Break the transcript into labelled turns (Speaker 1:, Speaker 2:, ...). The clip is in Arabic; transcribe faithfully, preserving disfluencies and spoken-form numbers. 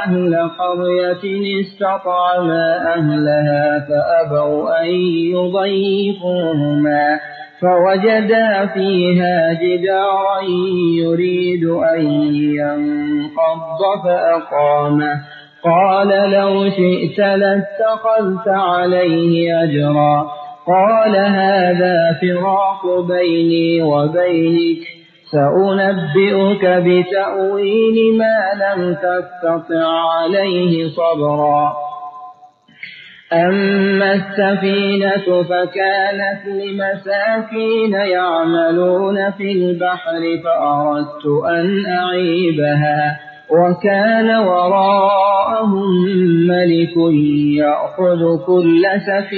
Speaker 1: أهل قرية استطعما أهلها فأبوا أن يضيفوهما فوجدا فيها جدارا يريد أن ينقض فأقامه قال لو شئت لاتخذت عليه أجرا قال هذا فراق بيني وبينك سأنبئك بتأويل ما لم تستطع عليه صبرا أما السفينة فكانت لمساكين يعملون في البحر فأردت أن أعيبها وكان وراءهم ملك يأخذ كل سفينة